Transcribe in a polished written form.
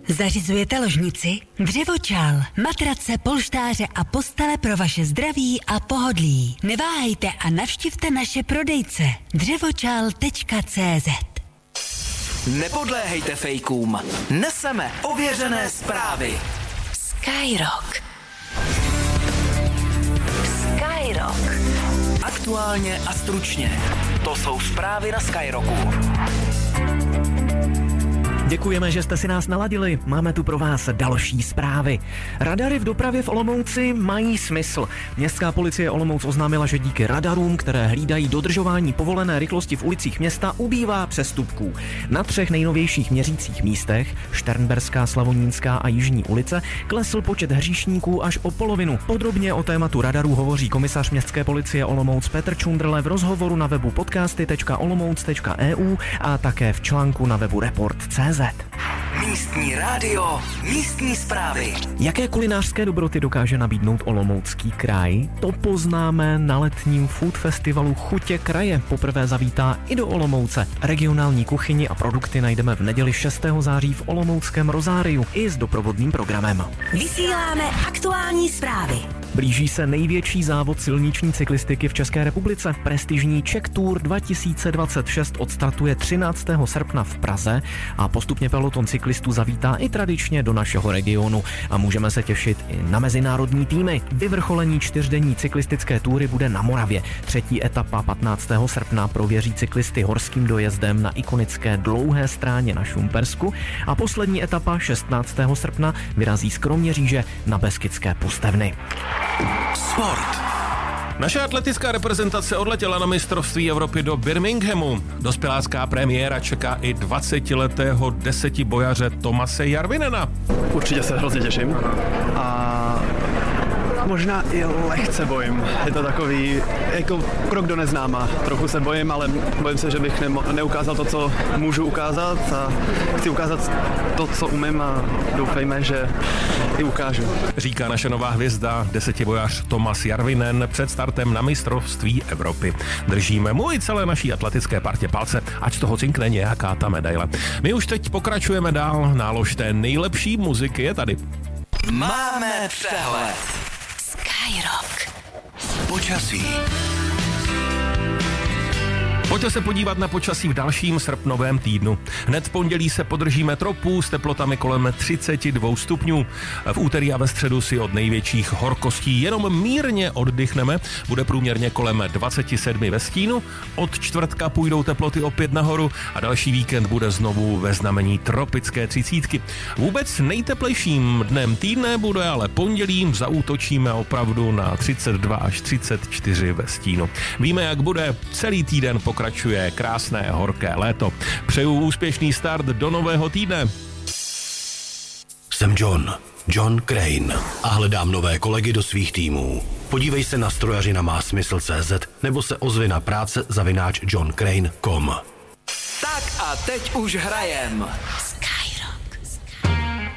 Zařizujete ložnici? Dřevočal, matrace, polštáře a postele pro vaše zdraví a pohodlí. Neváhejte a navštivte naše prodejce dřevočal.cz. Nepodléhejte fejkům. Neseme ověřené zprávy. Skyrock. Aktuálně a stručně. To jsou zprávy na Skyrocku. Děkujeme, že jste si nás naladili. Máme tu pro vás další zprávy. Radary v dopravě v Olomouci mají smysl. Městská policie Olomouc oznámila, že díky radarům, které hlídají dodržování povolené rychlosti v ulicích města, ubývá přestupků. Na 3 nejnovějších měřících místech, Šternberská, Slavonínská a Jižní ulice, klesl počet hříšníků až o polovinu. Podrobně o tématu radarů hovoří komisař Městské policie Olomouc Petr Čundrle v rozhovoru na webu podcasty.olomouc.eu a také v článku na webu report.cz. Místní rádio, místní zprávy. Jaké kulinářské dobroty dokáže nabídnout Olomoucký kraj? To poznáme na letním food festivalu Chutě kraje. Poprvé zavítá i do Olomouce. Regionální kuchyni a produkty najdeme v neděli 6. září v olomouckém Rozáriu i s doprovodným programem. Vysíláme aktuální zprávy. Blíží se největší závod silniční cyklistiky v České republice. Prestižní Czech Tour 2026 odstartuje 13. srpna v Praze a postupně peloton cyklistů zavítá i tradičně do našeho regionu a můžeme se těšit i na mezinárodní týmy. Vyvrcholení 4denní cyklistické túry bude na Moravě. 3. etapa 15. srpna prověří cyklisty horským dojezdem na ikonické Dlouhé Stráně na Šumpersku a poslední etapa 16. srpna vyrazí z Kroměříže na Beskydské Pustevny. Sport. Naše atletická reprezentace odletěla na mistrovství Evropy do Birminghamu. Dospělácká premiéra čeká i 20letého desetibojaře Tomase Jarvinena. Určitě se hrozně těším a možná i lehce bojím. Je to takový jako krok do neznáma. Trochu se bojím, ale bojím se, že bych neukázal to, co můžu ukázat a chci ukázat to, co umím a doufejme, že i ukážu. Říká naše nová hvězda, desetibojař Tomas Jarvinen před startem na mistrovství Evropy. Držíme mu i celé naší atletické partě palce, ať z toho cinkne nějaká ta medaile. My už teď pokračujeme dál, nálož té nejlepší muziky je tady. Máme přehled. Skyrock. Počasí. Pojďte se podívat na počasí v dalším srpnovém týdnu. Hned v pondělí se podržíme tropů s teplotami kolem 32 stupňů. V úterý a ve středu si od největších horkostí jenom mírně oddychneme. Bude průměrně kolem 27 ve stínu. Od čtvrtka půjdou teploty opět nahoru a další víkend bude znovu ve znamení tropické 30. Vůbec nejteplejším dnem týdne bude ale pondělí. Zaútočíme opravdu na 32 až 34 ve stínu. Víme, jak bude. Celý týden pokračuje krásné horké léto. Přeju úspěšný start do nového týdne. Jsem John Crane a hledám nové kolegy do svých týmů. Podívej se na strojařina má smysl.cz nebo se ozvi na práce @johncrane.com. Tak a teď už hrajem.